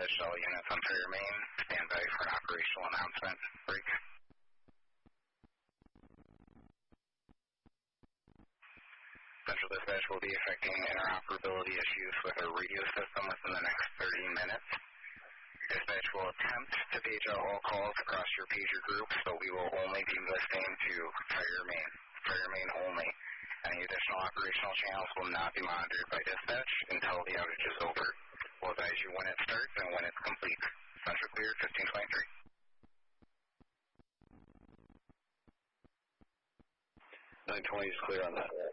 dispatch, all units on Fire Main, stand by for an operational announcement. Break. Central dispatch will be affecting interoperability issues with our radio system within the next 30 minutes. Dispatch will attempt to page out all calls across your pager groups, but we will only be listening to Fire Main only. Any additional operational channels will not be monitored by dispatch until the outage is over. We'll advise you when it starts and when it's complete. Central clear, 1523. 920 is clear on that.